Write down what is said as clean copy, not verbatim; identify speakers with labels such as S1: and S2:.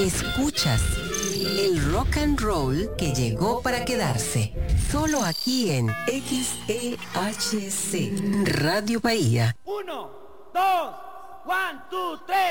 S1: Escuchas el rock and roll que llegó para quedarse. Solo aquí en XEHC Radio Bahía.
S2: 1, 2, 1, 2, 3.